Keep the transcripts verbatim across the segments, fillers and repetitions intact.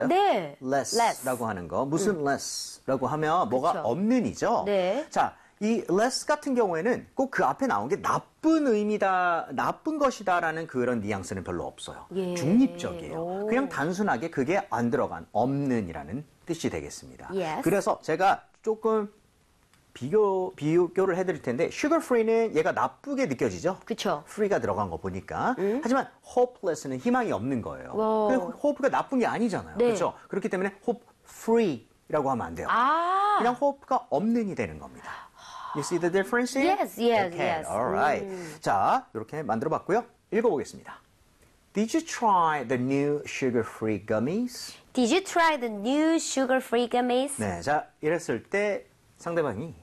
네. less라고 하는 거. 무슨 음. less라고 하면 뭐가 그쵸. 없는이죠. 네. 자, 이 less 같은 경우에는 꼭 그 앞에 나온 게 나쁜 의미다, 나쁜 것이다라는 그런 뉘앙스는 별로 없어요. 예. 중립적이에요. 오. 그냥 단순하게 그게 안 들어간 없는이라는 뜻이 되겠습니다. Yes. 그래서 제가 조금 비교, 비교를 해드릴 텐데 sugar free는 얘가 나쁘게 느껴지죠? 그쵸. free가 들어간 거 보니까. 음. 하지만 hopeless는 희망이 없는 거예요. 와. 근데 hope가 나쁜 게 아니잖아요. 네. 그렇죠? 그렇기 때문에 hope free라고 하면 안 돼요. 아. 그냥 hope가 없는이 되는 겁니다. You see the difference here? Yes, yes, okay. yes. Alright. 음. 자, 이렇게 만들어봤고요. 읽어보겠습니다. Did you try the new sugar-free gummies? Did you try the new sugar-free gummies? 네, 자, 이랬을 때 상대방이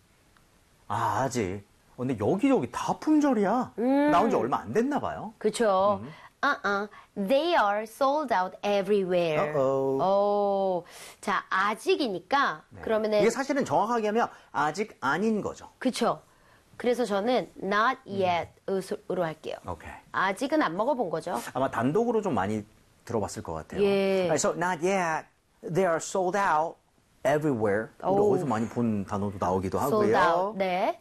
아, 아직. 어, 근데 여기저기 다 품절이야. 음. 나온 지 얼마 안 됐나 봐요. 그쵸. 음. Uh-uh. They are sold out everywhere. Uh-oh. 오. 자, 아직이니까 네. 그러면은 이게 사실은 정확하게 하면 아직 아닌 거죠. 그쵸. 그래서 저는 not yet으로 할게요. 오케이. 아직은 안 먹어본 거죠. 아마 단독으로 좀 많이 들어봤을 것 같아요. 예. So not yet. They are sold out everywhere. 우리 오. 어디서 많이 본 단어도 나오기도 Sold 하고요. out. 네.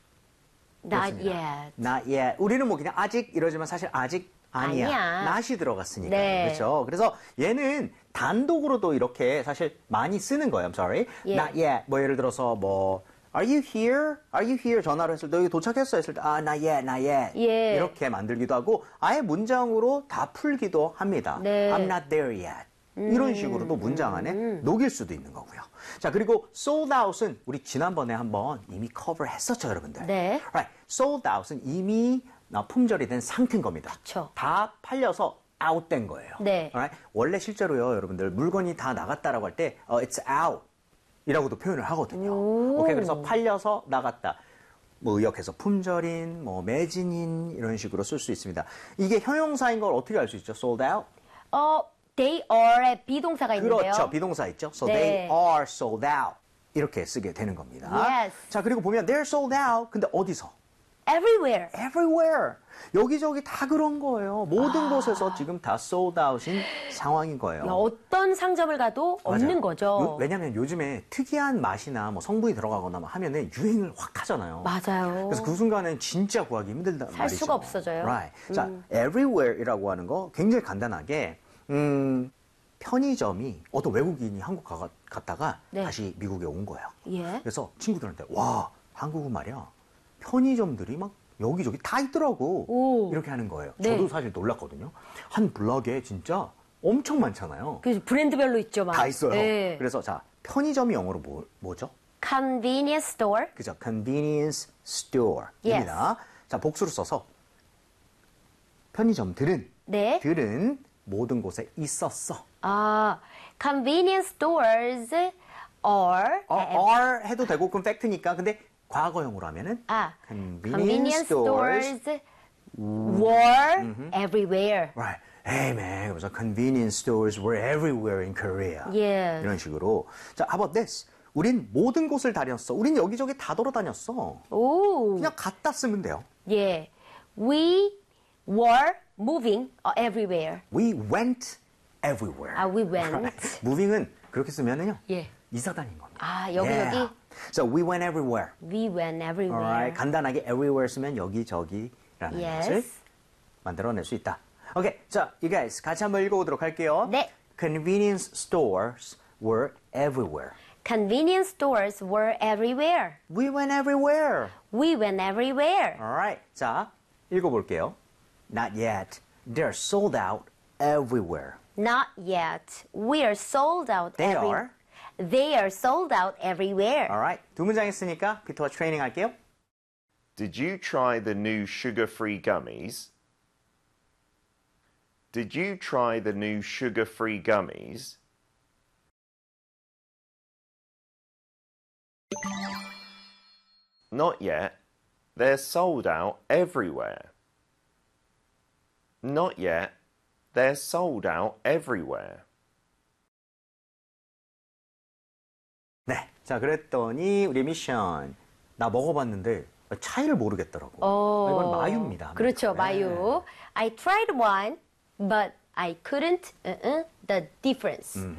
Not 그렇습니다. yet. Not yet. 우리는 뭐 그냥 아직 이러지만 사실 아직 아니야. 아니야. not이 들어갔으니까. 네. 그렇죠. 그래서 얘는 단독으로도 이렇게 사실 많이 쓰는 거예요. I'm sorry. 예. Not yet. 뭐 예를 들어서 뭐 Are you here? Are you here? 전화를 했을 때 여기 도착했어 했을 때 아, not yet, not yet. 예. 이렇게 만들기도 하고 아예 문장으로 다 풀기도 합니다. 네. I'm not there yet. 이런 식으로도 문장 안에 녹일 수도 있는 거고요. 자, 그리고 sold out은 우리 지난번에 한번 이미 커버 했었죠, 여러분들. 네. Right. sold out은 이미 품절이 된 상태인 겁니다. 그쵸. 다 팔려서 out된 거예요. 네. Alright? 원래 실제로요, 여러분들 물건이 다 나갔다라고 할 때 어, it's out 이라고도 표현을 하거든요. 오. 오케이, 그래서 팔려서 나갔다. 뭐 의역해서 품절인, 뭐 매진인 이런 식으로 쓸 수 있습니다. 이게 형용사인 걸 어떻게 알 수 있죠? sold out? 어, they are의 비동사가 있는데요. 그렇죠. 비동사 있죠. So 네. they are sold out. 이렇게 쓰게 되는 겁니다. Yes. 자, 그리고 보면 they're sold out. 근데 어디서? Everywhere. Everywhere. 여기저기 다 그런 거예요. 모든 곳에서 지금 다 sold out인 상황인 거예요. 야, 어떤 상점을 가도 없는 맞아요. 거죠. 요- 왜냐면 요즘에 특이한 맛이나 뭐 성분이 들어가거나 뭐 하면은 유행을 확 하잖아요. 맞아요. 그래서 그 순간엔 진짜 구하기 힘들단 살 말이죠. 수가 없어져요. Right. 자, 음. everywhere이라고 하는 거 굉장히 간단하게 음, 편의점이 어떤 외국인이 한국 가, 갔다가 네. 다시 미국에 온 거예요. 예. 그래서 친구들한테 와, 한국은 말이야. 편의점들이 막 여기저기 다 있더라고. 오. 이렇게 하는 거예요. 네. 저도 사실 놀랐거든요. 한 블럭에 진짜 엄청 많잖아요. 그 브랜드별로 있죠, 막. 다 있어요. 네. 그래서 자, 편의점이 영어로 뭐, 뭐죠? Convenience store. 그죠? convenience store입니다. 자, 복수를 써서 편의점들은 네. 들은 모든 곳에 있었어. 아, convenience stores are 어, are 해도 되고 그럼 팩트니까. 근데 과거형으로 하면은 아, convenience convenience stores were everywhere. Right. Hey man, 그래서 convenience stores were everywhere in Korea. 예. 이런 식으로. 자, how about this? 우린 모든 곳을 다녔어. 우린 여기저기 다 돌아다녔어. 오. 그냥 갖다 쓰면 돼요. 예. We were moving everywhere. We went everywhere. 아, we went. Right. moving은 그렇게 쓰면은요. 예. 이사 다닌 겁니다. 아, 여기저기? Yeah. So we went everywhere. We went everywhere. Alright. 간단하게 everywhere 쓰면 여기저기라는 Yes. 것을 만들어낼 수 있다. 오케이. 자, you guys 같이 한번 읽어보도록 할게요. 네. Convenience stores were everywhere. Convenience stores were everywhere. We went everywhere. We went everywhere. Alright. 자, 읽어볼게요. Not yet. They're sold out everywhere. Not yet. We are sold out They every- are. They are sold out everywhere. Alright. 두 문장 했으니까 피터와 트레이닝 할게요. Did you try the new sugar-free gummies? Did you try the new sugar-free gummies? Not yet. They're sold out everywhere. Not yet. They're sold out everywhere. 네. 자, 그랬더니 우리 미션. 나 먹어봤는데 차이를 모르겠더라고. 어, 이건 마유입니다. 그렇죠, 네. 마유. I tried one, but I couldn't uh-uh, the difference.